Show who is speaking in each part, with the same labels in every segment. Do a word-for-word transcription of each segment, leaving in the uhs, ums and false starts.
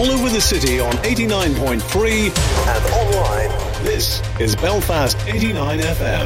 Speaker 1: all over the city on eighty-nine point three and online. This is Belfast eighty-nine F M.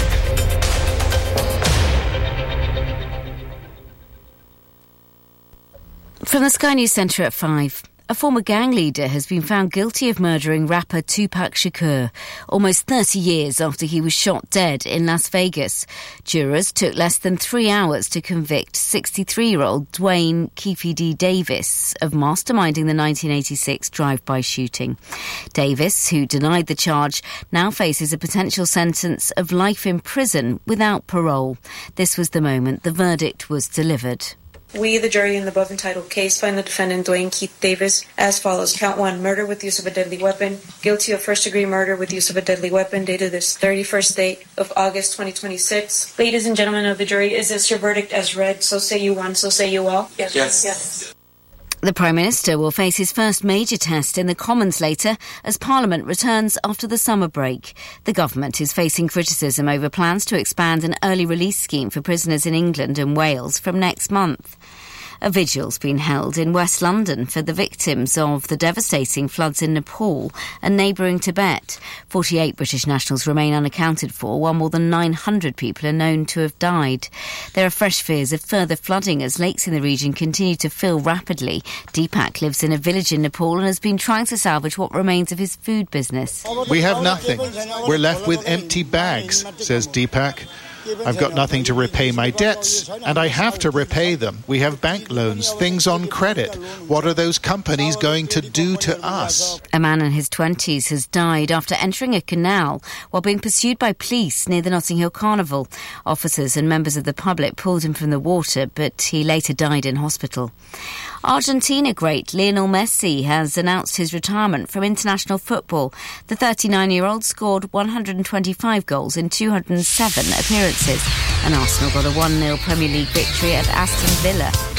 Speaker 2: From the Sky News Centre at five. A former gang leader has been found guilty of murdering rapper Tupac Shakur almost thirty years after he was shot dead in Las Vegas. Jurors took less than three hours to convict sixty-three-year-old Dwayne Keefe D. Davis of masterminding the nineteen eighty-six drive-by shooting. Davis, who denied the charge, now faces a potential sentence of life in prison without parole. This was the moment the verdict was delivered.
Speaker 3: We, the jury in the above entitled case, find the defendant Dwayne Keith Davis as follows. Count one, murder with use of a deadly weapon. Guilty of first-degree murder with use of a deadly weapon, dated this thirty-first day of August twenty twenty-six. Ladies and gentlemen of the jury, is this your verdict as read? So say you one, so say you all?
Speaker 4: Yes. Yes. Yes.
Speaker 2: The Prime Minister will face his first major test in the Commons later as Parliament returns after the summer break. The government is facing criticism over plans to expand an early release scheme for prisoners in England and Wales from next month. A vigil's been held in West London for the victims of the devastating floods in Nepal and neighbouring Tibet. forty-eight British nationals remain unaccounted for, while more than nine hundred people are known to have died. There are fresh fears of further flooding as lakes in the region continue to fill rapidly. Deepak lives in a village in Nepal and has been trying to salvage what remains of his food business.
Speaker 5: We have nothing. We're left with empty bags, says Deepak. I've got nothing to repay my debts, and I have to repay them. We have bank loans, things on credit. What are those companies going to do to us?
Speaker 2: A man in his twenties has died after entering a canal while being pursued by police near the Notting Hill Carnival. Officers and members of the public pulled him from the water, but he later died in hospital. Argentina great Lionel Messi has announced his retirement from international football. The thirty-nine-year-old scored one hundred twenty-five goals in two hundred seven appearances, and Arsenal got a one nil Premier League victory at Aston Villa.